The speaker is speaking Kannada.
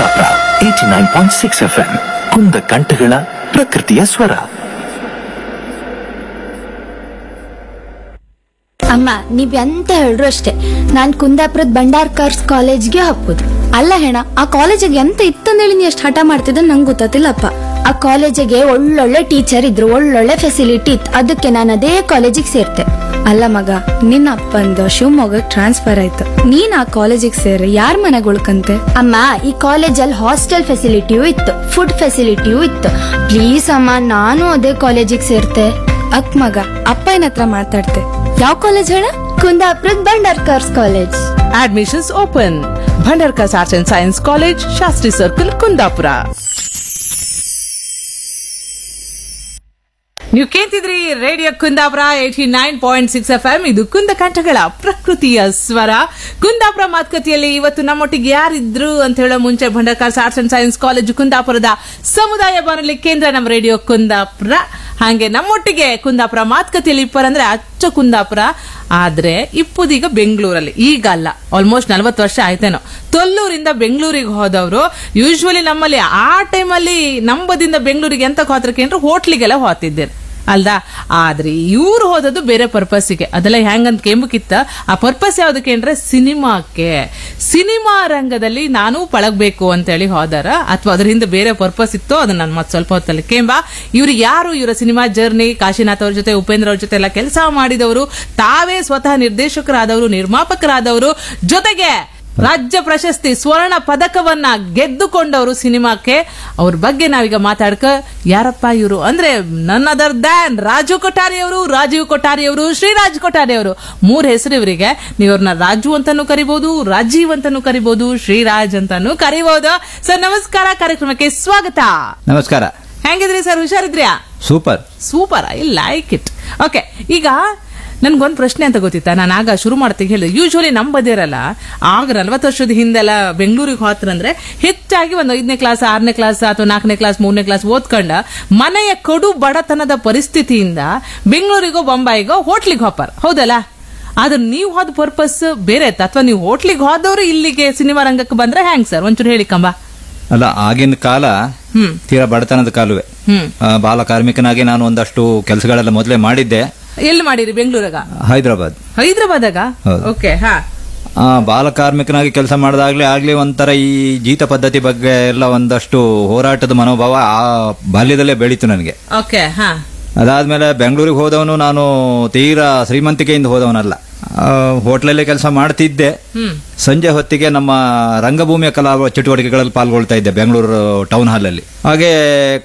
ಕುಂದಾಪುರ 89.6 FM ಕುಂದ ಕಂಠಗಳ ಪ್ರಕೃತಿಯ ಸ್ವರ. ಅಮ್ಮ, ನೀವ್ ಎಂತ ಹೇಳ್ರು ಅಷ್ಟೇ, ನಾನ್ ಕುಂದಾಪುರದ ಭಂಡಾರ್ಕರ್ಸ್ ಕಾಲೇಜ್ಗೆ ಹಾಕುದು. ಅಲ್ಲ ಹೆಣ, ಆ ಕಾಲೇಜಿಗೆ ಎಂತ ಇತ್ತಂದೇಳಿ ನೀ ಎಷ್ಟು ಹಠ ಮಾಡ್ತಿದ್ದ ನಂಗೆ ಗೊತ್ತಿಲ್ಲಪ್ಪ. ಆ ಕಾಲೇಜಿಗೆ ಒಳ್ಳೊಳ್ಳೆ ಟೀಚರ್ ಇದ್ರು, ಒಳ್ಳೊಳ್ಳೆ ಫೆಸಿಲಿಟಿ ಇತ್ತು, ಅದಕ್ಕೆ ನಾನು ಅದೇ ಕಾಲೇಜಿಗೆ ಸೇರ್ತೆ. ಅಲ್ಲ ಮಗ, ನಿನ್ನ ಅಪ್ಪಂದು ಶಿವಮೊಗ್ಗಕ್ಕೆ ಟ್ರಾನ್ಸ್ಫರ್ ಆಯ್ತು, ನೀನ್ ಆ ಕಾಲೇಜಿಗೆ ಸೇರಿ ಯಾರ ಮನೆಗೆ ಉಳ್ಕಂತೆ? ಅಮ್ಮ, ಈ ಕಾಲೇಜಲ್ಲಿ ಹಾಸ್ಟೆಲ್ ಫೆಸಿಲಿಟಿಯೂ ಇತ್ತು, ಫುಡ್ ಫೆಸಿಲಿಟಿಯೂ ಇತ್ತು. ಪ್ಲೀಸ್ ಅಮ್ಮ, ನಾನು ಅದೇ ಕಾಲೇಜಿಗೆ ಸೇರ್ತೆ. ಅಕ್ ಮಗ, ಅಪ್ಪ ಏನತ್ರ ಮಾತಾಡ್ತೆ? ಯಾವ ಕಾಲೇಜ್ ಹೇಳ? ಕುಂದಾಪುರದ Bhandarkar's college. Admissions open. Bhandarkar's arts and science college, Shastri circle, Kundapura. ನೀವು ಕೇಳ್ತಿದ್ರಿ ರೇಡಿಯೋ ಕುಂದಾಪುರ 89.6 FM. ಇದು ಕುಂದ ಕಂಠಗಳ ಪ್ರಕೃತಿಯ ಸ್ವರ. ಕುಂದಾಪುರ ಮಾತುಕತೆಯಲ್ಲಿ ಇವತ್ತು ನಮ್ಮೊಟ್ಟಿಗೆ ಯಾರಿದ್ರು ಅಂತ ಹೇಳೋ ಮುಂಚೆ, Bhandarkar's arts and science college ಕುಂದಾಪುರದ ಸಮುದಾಯ ಬಾನುಲಿ ಕೇಂದ್ರ ನಮ್ಮ ರೇಡಿಯೋ ಕುಂದಾಪುರ. ಹಾಗೆ ನಮ್ಮೊಟ್ಟಿಗೆ ಕುಂದಾಪುರ ಮಾತುಕತೆಯಲ್ಲಿ ಇಪ್ಪರಂದ್ರೆ ಅಚ್ಚ ಕುಂದಾಪುರ, ಆದ್ರೆ ಇಪ್ಪುದೀಗ ಬೆಂಗಳೂರಲ್ಲಿ. ಈಗ ಅಲ್ಲ, ಆಲ್ಮೋಸ್ಟ್ 40 ವರ್ಷ ಆಯ್ತೇನೋ. ತೊಲ್ಲೂರಿಂದ ಬೆಂಗಳೂರಿಗೆ ಹೋದವರು ಯೂಶ್ವಲಿ ನಮ್ಮಲ್ಲಿ ಆ ಟೈಮಲ್ಲಿ ನಂಬದಿಂದ ಬೆಂಗಳೂರಿಗೆ ಎಂತ ಹೋತ್ರಕ್ಕೆ ಅಂದ್ರೆ ಹೋಟ್ಲಿಗೆಲ್ಲ ಹೋಗ್ತಿದ್ದೇನೆ ಅಲ್ದಾ. ಆದ್ರೆ ಇವ್ರು ಹೋದದ್ದು ಬೇರೆ ಪರ್ಪಸ್ಗೆ. ಅದೆಲ್ಲ ಹೆಂಗಂತ ಕೇಂಬಕ್ಕಿತ್ತ. ಆ ಪರ್ಪಸ್ ಯಾವ್ದಕ್ಕೆ ಅಂದ್ರೆ ಸಿನಿಮಾಕ್ಕೆ. ಸಿನಿಮಾ ರಂಗದಲ್ಲಿ ನಾನು ಪಳಗ್ಬೇಕು ಅಂತ ಹೇಳಿ ಹೋದಾರ, ಅಥವಾ ಅದ್ರ ಹಿಂದೆ ಬೇರೆ ಪರ್ಪಸ್ ಇತ್ತು, ಅದನ್ನ ನಾನು ಮತ್ತೆ ಸ್ವಲ್ಪ ಹೊತ್ತಲ್ಲಿ ಕೇಂಬ. ಇವ್ರು ಯಾರು, ಇವರ ಸಿನಿಮಾ ಜರ್ನಿ, ಕಾಶಿನಾಥ್ ಅವ್ರ ಜೊತೆ, ಉಪೇಂದ್ರ ಅವ್ರ ಜೊತೆ ಎಲ್ಲ ಕೆಲಸ ಮಾಡಿದವರು, ತಾವೇ ಸ್ವತಃ ನಿರ್ದೇಶಕರಾದವರು, ನಿರ್ಮಾಪಕರಾದವರು, ಜೊತೆಗೆ ರಾಜ್ಯ ಪ್ರಶಸ್ತಿ ಸ್ವರ್ಣ ಪದಕವನ್ನ ಗೆದ್ದುಕೊಂಡವರು ಸಿನಿಮಾಕ್ಕೆ. ಅವ್ರ ಬಗ್ಗೆ ನಾವೀಗ ಮಾತಾಡ್ಕ, ಯಾರಪ್ಪ ಇವರು ಅಂದ್ರೆ ನನ್ ಅದರ್ ದ್ಯಾನ್ ರಾಜೀವ್ ಕೊಠಾರಿ ಅವರು, ಶ್ರೀರಾಜ್ ಕೊಠಾರಿ ಅವರು. 3 ಹೆಸರು ಇವರಿಗೆ. ನೀವ್ರನ್ನ ರಾಜು ಅಂತಾನು ಕರಿಬಹುದು, ರಾಜೀವ್ ಅಂತಾನು ಕರಿಬಹುದು, ಶ್ರೀರಾಜ್ ಅಂತಾನು ಕರಿಬಹುದು. ಸರ್ ನಮಸ್ಕಾರ, ಕಾರ್ಯಕ್ರಮಕ್ಕೆ ಸ್ವಾಗತ. ನಮಸ್ಕಾರ. ಹೆಂಗಿದ್ರಿ sir? ಹುಷಾರಿದ್ರ್ಯಾ? Super. I like it. Okay, ಈಗ ನನ್ಗೊಂದು ಪ್ರಶ್ನೆ ಅಂತ ಗೊತ್ತಿತ್ತಾ, ನಾನು ಆಗ ಶುರು ಮಾಡ್ತೀನಿ ಹೇಳಿದೆ. ಯೂಶ್ವಲಿ ನಂಬದಿರಲ್ಲ, ಆಗ 40 ವರ್ಷದ ಹಿಂದೆಲ್ಲ ಬೆಂಗಳೂರಿಗೆ ಹೋತ್ರಂದ್ರೆ ಹೆಚ್ಚಾಗಿ ಒಂದು 5ನೇ ಕ್ಲಾಸ್, 6ನೇ ಕ್ಲಾಸ್ ಅಥವಾ 4ನೇ ಕ್ಲಾಸ್, 3ನೇ ಕ್ಲಾಸ್ ಓದ್ಕೊಂಡ ಮನೆಯ ಕಡು ಬಡತನದ ಪರಿಸ್ಥಿತಿಯಿಂದ ಬೆಂಗಳೂರಿಗೋ ಬೊಂಬಾಯಿಗೋ ಹೋಟ್ಲಿಗೆ ಹೋಪಾರ, ಹೌದಲ್ಲ? ಆದ್ರೆ ನೀವು ಹೋದ ಪರ್ಪಸ್ ಬೇರೆ ಇತ್ತು, ಅಥವಾ ನೀವು ಹೋಟ್ಲಿಗೆ ಹೋದವರು ಇಲ್ಲಿಗೆ ಸಿನಿಮಾ ರಂಗಕ್ಕೆ ಬಂದ್ರೆ ಹೆಂಗ್ ಸರ್? ಒಂಚೂರು ಹೇಳಿ ಕಂಬ. ಅಲ್ಲ, ಆಗಿನ ಕಾಲ ತೀರಾ ಬಡತನದ ಕಾಲುವೆ. ಬಾಲ ಕಾರ್ಮಿಕನಾಗಿ ನಾನು ಒಂದಷ್ಟು ಕೆಲಸಗಳೆಲ್ಲ ಮೊದಲೇ ಮಾಡಿದ್ದೆ. ಎಲ್ಲಿ ಮಾಡಿರಿ? ಬೆಂಗಳೂರಾಗ? ಹೈದರಾಬಾದಾಗ? ಓಕೆ. ಹಾ, ಬಾಲ ಕಾರ್ಮಿಕನಾಗಿ ಕೆಲಸ ಮಾಡಿದಾಗ್ಲೇ ಒಂಥರ ಈ ಜೀತ ಪದ್ಧತಿ ಬಗ್ಗೆ ಎಲ್ಲ ಒಂದಷ್ಟು ಹೋರಾಟದ ಮನೋಭಾವ ಆ ಬಾಲ್ಯದಲ್ಲೇ ಬೆಳೀತು ನನಗೆ. ಓಕೆ. ಹಾ, ಅದಾದ್ಮೇಲೆ ಬೆಂಗಳೂರಿಗೆ ಹೋದವನು ನಾನು ತೀರಾ ಶ್ರೀಮಂತಿಕೆಯಿಂದ ಹೋದವನಲ್ಲ. ಹೋಟ್ಲಲ್ಲೇ ಕೆಲಸ ಮಾಡ್ತಿದ್ದೆ. ಸಂಜೆ ಹೊತ್ತಿಗೆ ನಮ್ಮ ರಂಗಭೂಮಿಯ ಕಲಾ ಚಟುವಟಿಕೆಗಳಲ್ಲಿ ಪಾಲ್ಗೊಳ್ತಾ ಇದ್ದೆ ಬೆಂಗಳೂರು ಟೌನ್ ಹಾಲ್ ಅಲ್ಲಿ. ಹಾಗೆ